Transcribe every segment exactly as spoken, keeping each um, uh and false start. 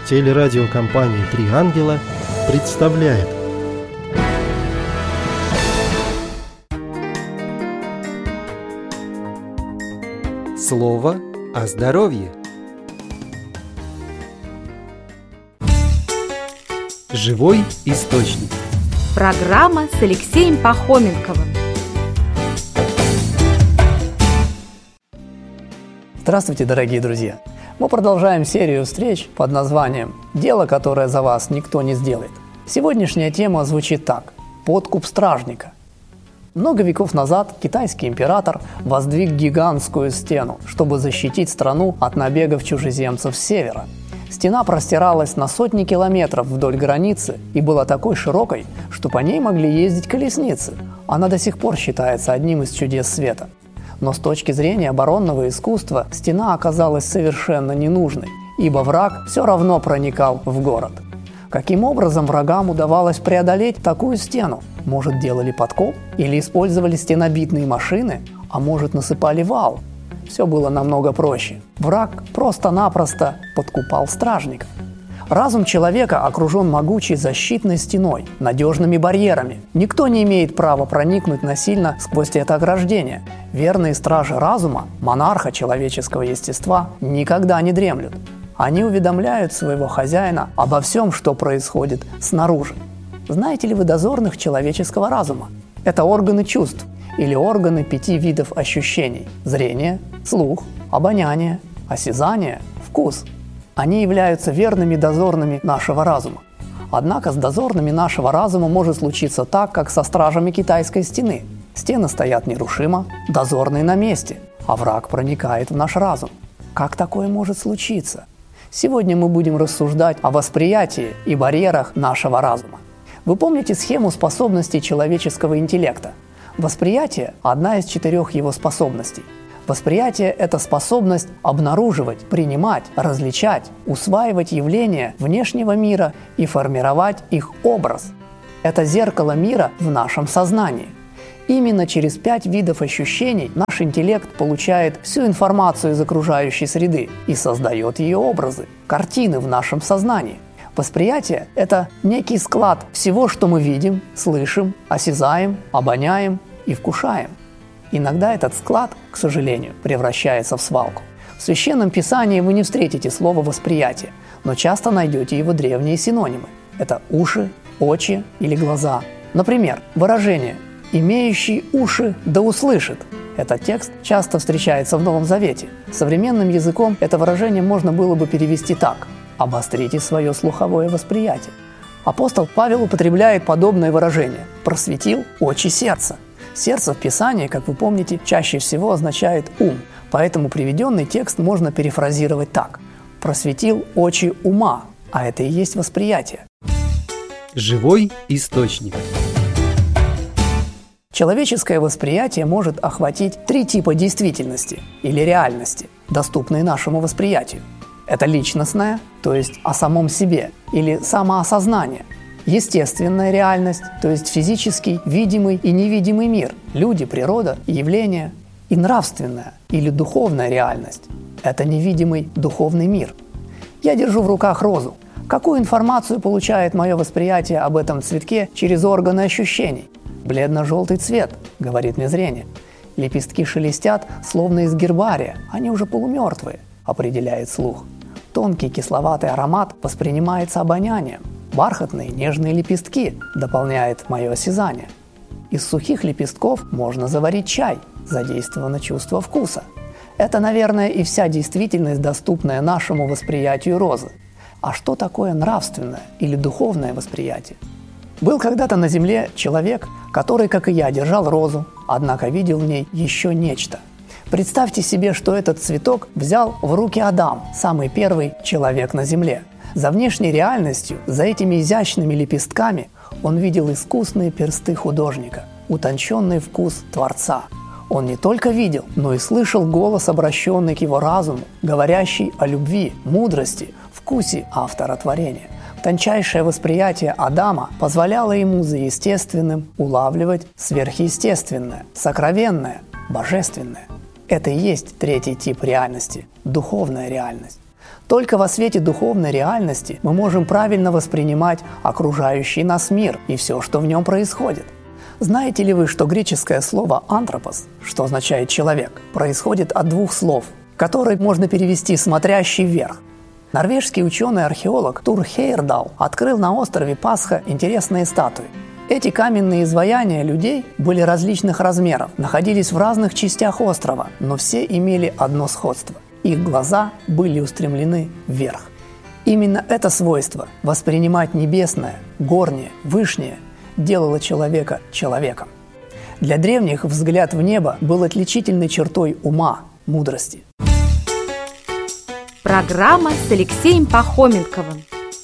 Телерадиокомпания «Три ангела» представляет. Слово о здоровье. Живой источник. Программа с Алексеем Пахоменковым. Здравствуйте, дорогие друзья! Мы продолжаем серию встреч под названием «Дело, которое за вас никто не сделает». Сегодняшняя тема звучит так – подкуп стражника. Много веков назад китайский император воздвиг гигантскую стену, чтобы защитить страну от набегов чужеземцев с севера. Стена простиралась на сотни километров вдоль границы и была такой широкой, что по ней могли ездить колесницы. Она до сих пор считается одним из чудес света. Но с точки зрения оборонного искусства стена оказалась совершенно ненужной, ибо враг все равно проникал в город. Каким образом врагам удавалось преодолеть такую стену? Может, делали подкоп? Или использовали стенобитные машины? А может, насыпали вал? Все было намного проще. Враг просто-напросто подкупал стражников. Разум человека окружен могучей защитной стеной, надежными барьерами. Никто не имеет права проникнуть насильно сквозь это ограждение. Верные стражи разума, монарха человеческого естества, никогда не дремлют. Они уведомляют своего хозяина обо всем, что происходит снаружи. Знаете ли вы дозорных человеческого разума? Это органы чувств или органы пяти видов ощущений – зрение, слух, обоняние, осязание, вкус. Они являются верными дозорными нашего разума. Однако с дозорными нашего разума может случиться так, как со стражами китайской стены. Стены стоят нерушимо, дозорные на месте, а враг проникает в наш разум. Как такое может случиться? Сегодня мы будем рассуждать о восприятии и барьерах нашего разума. Вы помните схему способностей человеческого интеллекта? Восприятие – одна из четырех его способностей. Восприятие – это способность обнаруживать, принимать, различать, усваивать явления внешнего мира и формировать их образ. Это зеркало мира в нашем сознании. Именно через пять видов ощущений наш интеллект получает всю информацию из окружающей среды и создает ее образы, картины в нашем сознании. Восприятие – это некий склад всего, что мы видим, слышим, осязаем, обоняем и вкушаем. Иногда этот склад, к сожалению, превращается в свалку. В Священном Писании вы не встретите слово «восприятие», но часто найдете его древние синонимы. Это уши, очи или глаза. Например, выражение «имеющий уши да услышит». Этот текст часто встречается в Новом Завете. Современным языком это выражение можно было бы перевести так: «обострите свое слуховое восприятие». Апостол Павел употребляет подобное выражение «просветил очи сердца». Сердце в Писании, как вы помните, чаще всего означает «ум», поэтому приведенный текст можно перефразировать так: «просветил очи ума», а это и есть восприятие. Живой источник. Человеческое восприятие может охватить три типа действительности или реальности, доступные нашему восприятию. Это личностное, то есть о самом себе, или самоосознание. Естественная реальность, то есть физический, видимый и невидимый мир, люди, природа, явления. И нравственная или духовная реальность – это невидимый духовный мир. Я держу в руках розу. Какую информацию получает мое восприятие об этом цветке через органы ощущений? Бледно-желтый цвет, говорит мне зрение. Лепестки шелестят, словно из гербария, они уже полумертвые, определяет слух. Тонкий кисловатый аромат воспринимается обонянием. Бархатные нежные лепестки дополняет мое осязание. Из сухих лепестков можно заварить чай, задействовано чувство вкуса. Это, наверное, и вся действительность, доступная нашему восприятию розы. А что такое нравственное или духовное восприятие? Был когда-то на земле человек, который, как и я, держал розу, однако видел в ней еще нечто. Представьте себе, что этот цветок взял в руки Адам, самый первый человек на земле. За внешней реальностью, за этими изящными лепестками он видел искусные персты художника, утонченный вкус Творца. Он не только видел, но и слышал голос, обращенный к его разуму, говорящий о любви, мудрости, вкусе автора творения. Тончайшее восприятие Адама позволяло ему за естественным улавливать сверхъестественное, сокровенное, божественное. Это и есть третий тип реальности – духовная реальность. Только во свете духовной реальности мы можем правильно воспринимать окружающий нас мир и все, что в нем происходит. Знаете ли вы, что греческое слово «антропос», что означает «человек», происходит от двух слов, которые можно перевести «смотрящий вверх». Норвежский ученый-археолог Тур Хейердал открыл на острове Пасха интересные статуи. Эти каменные изваяния людей были различных размеров, находились в разных частях острова, но все имели одно сходство. Их глаза были устремлены вверх. Именно это свойство – воспринимать небесное, горнее, вышнее – делало человека человеком. Для древних взгляд в небо был отличительной чертой ума, мудрости. Программа с Алексеем Пахоменковым.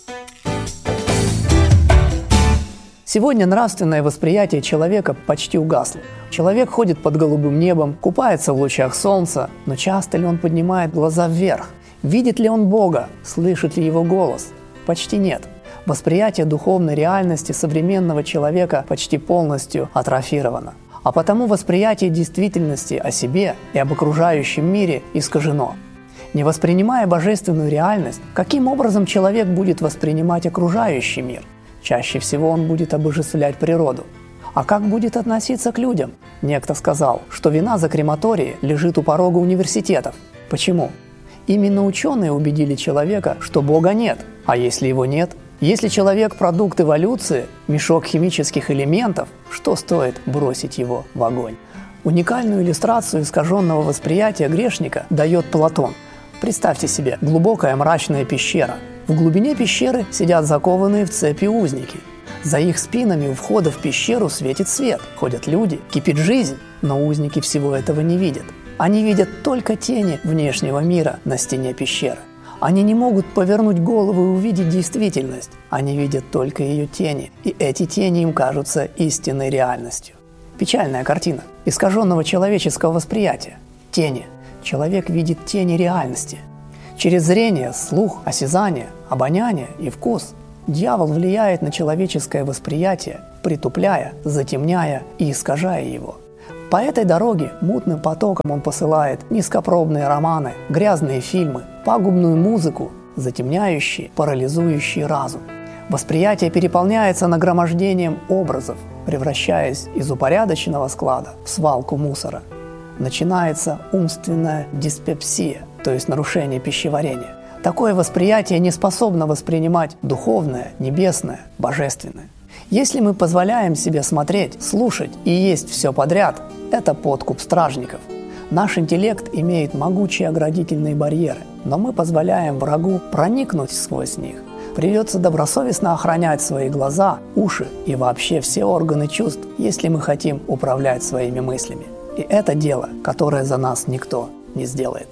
Сегодня нравственное восприятие человека почти угасло. Человек ходит под голубым небом, купается в лучах солнца, но часто ли он поднимает глаза вверх? Видит ли он Бога? Слышит ли его голос? Почти нет. Восприятие духовной реальности современного человека почти полностью атрофировано. А потому восприятие действительности о себе и об окружающем мире искажено. Не воспринимая божественную реальность, каким образом человек будет воспринимать окружающий мир? Чаще всего он будет обожествлять природу. А как будет относиться к людям? Некто сказал, что вина за крематории лежит у порога университетов. Почему? Именно ученые убедили человека, что Бога нет. А если его нет? Если человек – продукт эволюции, мешок химических элементов, что стоит бросить его в огонь? Уникальную иллюстрацию искаженного восприятия грешника дает Платон. Представьте себе глубокая мрачная пещера. В глубине пещеры сидят закованные в цепи узники. За их спинами у входа в пещеру светит свет, ходят люди, кипит жизнь, но узники всего этого не видят. Они видят только тени внешнего мира на стене пещеры. Они не могут повернуть голову и увидеть действительность. Они видят только ее тени, и эти тени им кажутся истинной реальностью. Печальная картина искаженного человеческого восприятия. Тени. Человек видит тени реальности. Через зрение, слух, осязание, обоняние и вкус дьявол влияет на человеческое восприятие, притупляя, затемняя и искажая его. По этой дороге мутным потоком он посылает низкопробные романы, грязные фильмы, пагубную музыку, затемняющие, парализующие разум. Восприятие переполняется нагромождением образов, превращаясь из упорядоченного склада в свалку мусора. Начинается умственная диспепсия, то есть нарушение пищеварения. Такое восприятие не способно воспринимать духовное, небесное, божественное. Если мы позволяем себе смотреть, слушать и есть все подряд, это подкуп стражников. Наш интеллект имеет могучие оградительные барьеры, но мы позволяем врагу проникнуть сквозь них. Придется добросовестно охранять свои глаза, уши и вообще все органы чувств, если мы хотим управлять своими мыслями. И это дело, которое за нас никто не сделает.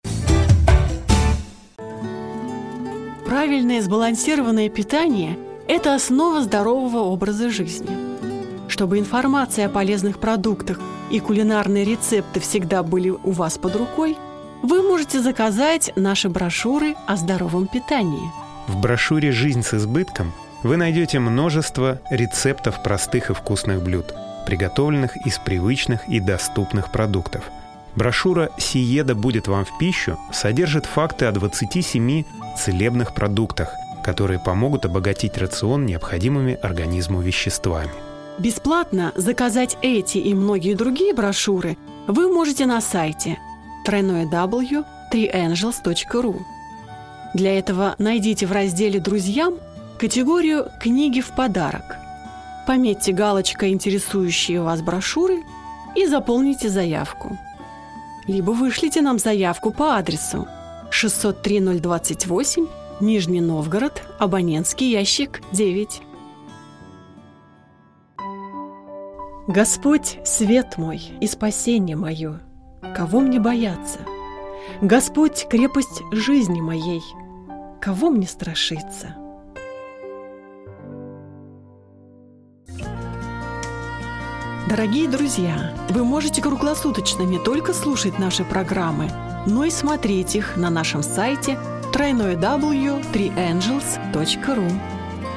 Правильное сбалансированное питание – это основа здорового образа жизни. Чтобы информация о полезных продуктах и кулинарные рецепты всегда были у вас под рукой, вы можете заказать наши брошюры о здоровом питании. В брошюре «Жизнь с избытком» вы найдете множество рецептов простых и вкусных блюд, приготовленных из привычных и доступных продуктов. Брошюра «Сиеда будет вам в пищу» содержит факты о двадцати семи целебных продуктах, которые помогут обогатить рацион необходимыми организму веществами. Бесплатно заказать эти и многие другие брошюры вы можете на сайте дабл ю дабл ю дабл ю точка три энджелс точка ру. Для этого найдите в разделе «Друзьям» категорию «Книги в подарок». Пометьте галочкой интересующие вас брошюры и заполните заявку. Либо вышлите нам заявку по адресу шестьсот три ноль двадцать восемь, Нижний Новгород, абонентский ящик девять. Господь – свет мой и спасение мое, кого мне бояться? Господь – крепость жизни моей, кого мне страшиться? Дорогие друзья, вы можете круглосуточно не только слушать наши программы, но и смотреть их на нашем сайте дабл ю дабл ю дабл ю точка три энджелс точка ру.